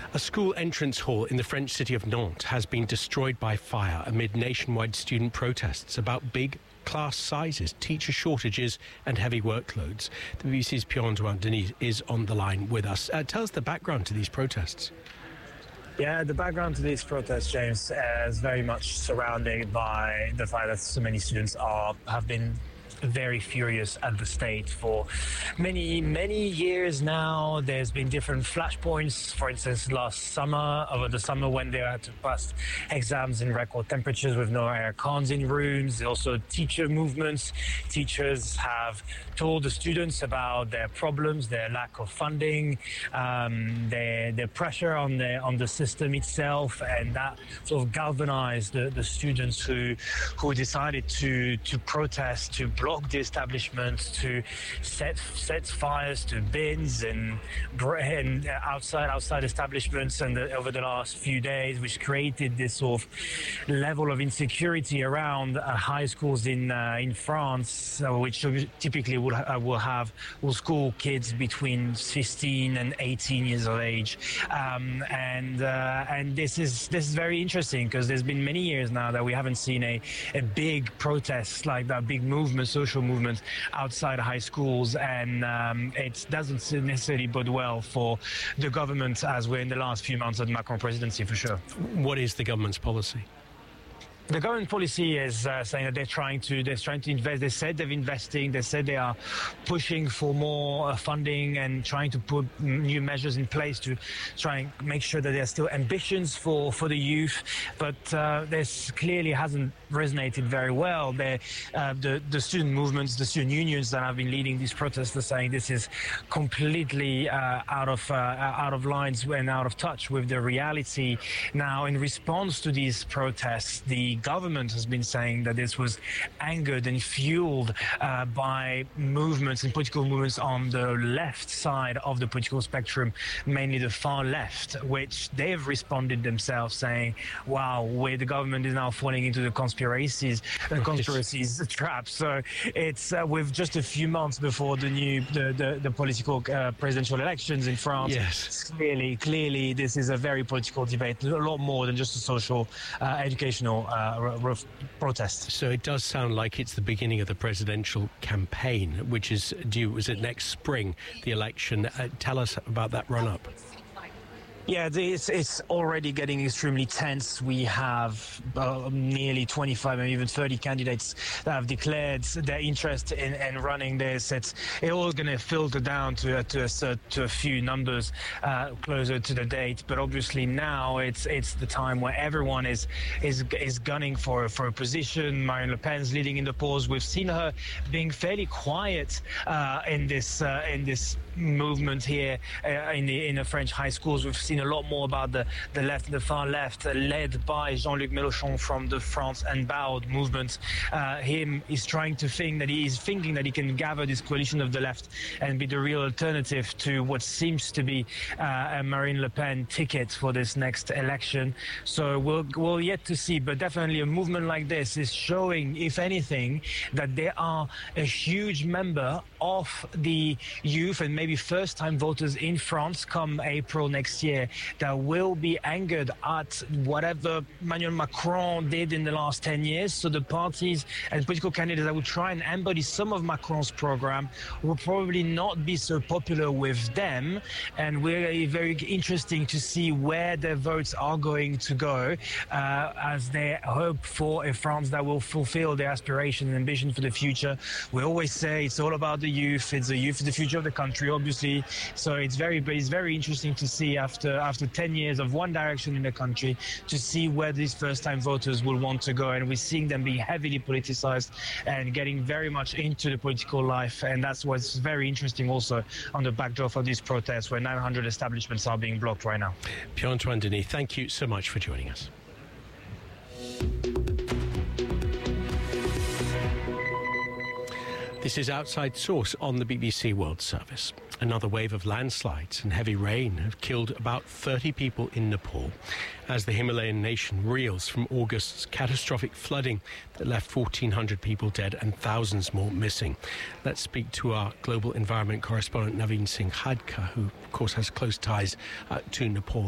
A school entrance hall in the French city of Nantes has been destroyed by fire amid nationwide student protests about big class sizes, teacher shortages and heavy workloads. The BBC's Pierre-Antoine Denis is on the line with us. Tell us the background to these protests. Yeah, the background to these protests, James, is very much surrounded by the fact that so many students have been very furious at the state for many years now. There's been different flashpoints. For instance, over the summer when they had to pass exams in record temperatures with no air cons in rooms. Also teacher movements. Teachers have told the students about their problems, their lack of funding, their pressure on the system itself, and that sort of galvanized the students who decided to protest, to block the establishment, to set fires to bins and outside establishments, and over the last few days, which created this sort of level of insecurity around high schools in France, which typically will school kids between 15 and 18 years of age, and this is very interesting because there's been many years now that we haven't seen a big protest like that, big movement, social movement outside high schools, and it doesn't necessarily bode well for the government as we're in the last few months of the Macron presidency, for sure. What is the government's policy? The government policy is saying that they're trying to invest. They said they're investing. They said they are pushing for more funding and trying to put new measures in place to try and make sure that there are still ambitions for the youth. But this clearly hasn't resonated very well. The student movements, the student unions that have been leading these protests are saying this is completely out of lines and out of touch with the reality. Now, in response to these protests, the government has been saying that this was angered and fueled by movements and political movements on the left side of the political spectrum, mainly the far left, which they have responded themselves saying, wow, the government is now falling into the conspiracies trap. So it's with just a few months before the political presidential elections in France. Yes. Clearly this is a very political debate, a lot more than just a social educational protest. So it does sound like it's the beginning of the presidential campaign, which is due, was it next spring, the election? Tell us about that run-up. Yeah, it's already getting extremely tense. We have nearly 25 and even 30 candidates that have declared their interest in running this. It's all going to filter down to a few numbers closer to the date. But obviously now it's the time where everyone is gunning for a position. Marine Le Pen's leading in the polls. We've seen her being fairly quiet in this movement here in the French high schools. We've seen a lot more about the left and the far left, led by Jean-Luc Mélenchon from the France Unbowed movement. He's thinking that he can gather this coalition of the left and be the real alternative to what seems to be a Marine Le Pen ticket for this next election. So we'll yet to see, but definitely a movement like this is showing, if anything, that there are a huge member of the youth and maybe first-time voters in France come April next year that will be angered at whatever Emmanuel Macron did in the last 10 years. So the parties and political candidates that would try and embody some of Macron's program will probably not be so popular with them. And we're very interesting to see where their votes are going to go as they hope for a France that will fulfill their aspiration and ambition for the future. We always say it's all about the youth. It's the youth, the future of the country, obviously. So it's very interesting to see after 10 years of one direction in the country, to see where these first-time voters will want to go. And we're seeing them being heavily politicized and getting very much into the political life. And that's what's very interesting also on the backdrop of these protests, where 900 establishments are being blocked right now. Pierre-Antoine Denis, thank you so much for joining us. This is Outside Source on the BBC World Service. Another wave of landslides and heavy rain have killed about 30 people in Nepal as the Himalayan nation reels from August's catastrophic flooding that left 1,400 people dead and thousands more missing. Let's speak to our global environment correspondent Naveen Singh Khadka, who of course has close ties to Nepal.